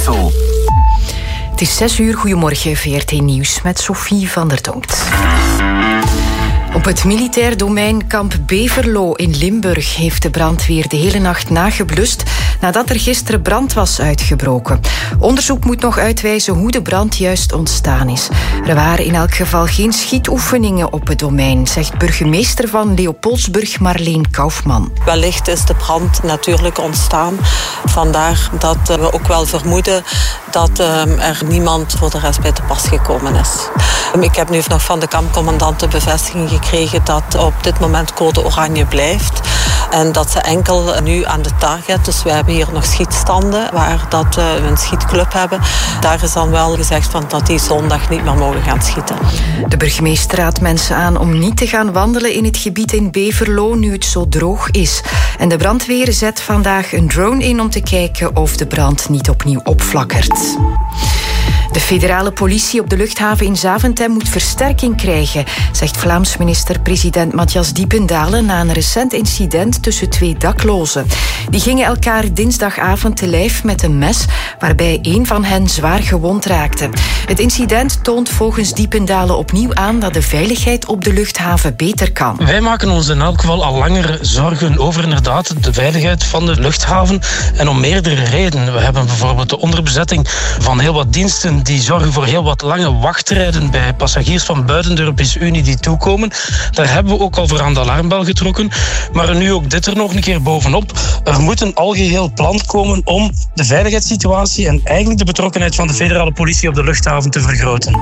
Brussel. Het is 6 uur. Goedemorgen, VRT Nieuws met Sophie van der Tongt. Op het militair domein kamp Beverlo in Limburg heeft de brandweer de hele nacht nageblust nadat er gisteren brand was uitgebroken. Onderzoek moet nog uitwijzen hoe de brand juist ontstaan is. Er waren in elk geval geen schietoefeningen op het domein, zegt burgemeester van Leopoldsburg Marleen Kaufman. Wellicht is de brand natuurlijk ontstaan. Vandaar dat we ook wel vermoeden dat er niemand voor de rest bij te pas gekomen is. Ik heb nu nog van de kampcommandant de bevestiging gekregen dat op dit moment code oranje blijft. En dat ze enkel nu aan de target, dus we hebben hier nog schietstanden waar dat we een schietclub hebben. Daar is dan wel gezegd dat die zondag niet meer mogen gaan schieten. De burgemeester raadt mensen aan om niet te gaan wandelen in het gebied in Beverlo nu het zo droog is. En de brandweer zet vandaag een drone in om te kijken of de brand niet opnieuw opflakkert. De federale politie op de luchthaven in Zaventem moet versterking krijgen, zegt Vlaams minister-president Matthias Diependalen na een recent incident tussen 2 daklozen. Die gingen elkaar dinsdagavond te lijf met een mes, waarbij een van hen zwaar gewond raakte. Het incident toont volgens Diependalen opnieuw aan dat de veiligheid op de luchthaven beter kan. Wij maken ons in elk geval al langer zorgen over inderdaad de veiligheid van de luchthaven en om meerdere redenen. We hebben bijvoorbeeld de onderbezetting van heel wat diensten die zorgen voor heel wat lange wachtrijden bij passagiers van buiten de Europese Unie die toekomen. Daar hebben we ook al voor aan de alarmbel getrokken. Maar nu ook dit er nog een keer bovenop. Er moet een algeheel plan komen om de veiligheidssituatie en eigenlijk de betrokkenheid van de federale politie op de luchthaven te vergroten.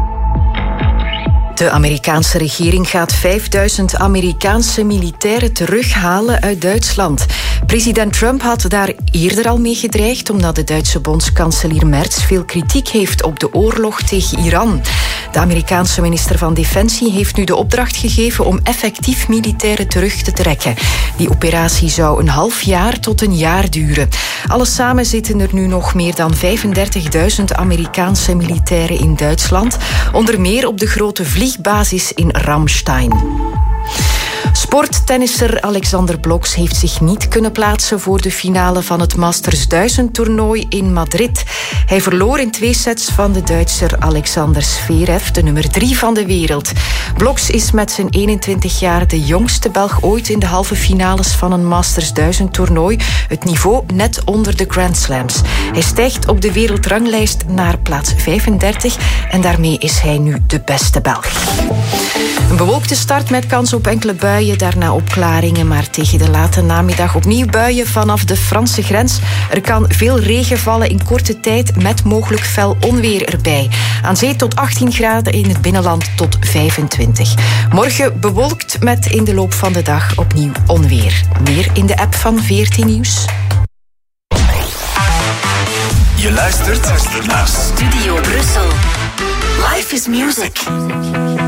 De Amerikaanse regering gaat 5000 Amerikaanse militairen terughalen uit Duitsland. President Trump had daar eerder al mee gedreigd omdat de Duitse bondskanselier Merz veel kritiek heeft op de oorlog tegen Iran. De Amerikaanse minister van Defensie heeft nu de opdracht gegeven om effectief militairen terug te trekken. Die operatie zou een half jaar tot een jaar duren. Alles samen zitten er nu nog meer dan 35.000 Amerikaanse militairen in Duitsland, onder meer op de grote vliegbasis in Ramstein. Sporttennisser Alexander Bloksch heeft zich niet kunnen plaatsen voor de finale van het Masters 1000-toernooi in Madrid. Hij verloor in 2 sets van de Duitser Alexander Zverev, de nummer 3 van de wereld. Bloksch is met zijn 21 jaar de jongste Belg ooit in de halve finales van een Masters 1000-toernooi. Het niveau net onder de Grand Slams. Hij stijgt op de wereldranglijst naar plaats 35 en daarmee is hij nu de beste Belg. Een bewolkte start met kans op enkele buien, daarna opklaringen, maar tegen de late namiddag opnieuw buien vanaf de Franse grens. Er kan veel regen vallen in korte tijd met mogelijk fel onweer erbij. Aan zee tot 18 graden, in het binnenland tot 25. Morgen bewolkt met in de loop van de dag opnieuw onweer. Meer in de app van VRT Nieuws. Je luistert naar Studio Brussel. Life is music.